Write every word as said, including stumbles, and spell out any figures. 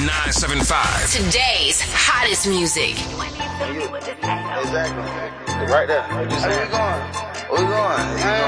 nine seven five. Today's hottest music. Exactly. Right there. Where we going? Where we going?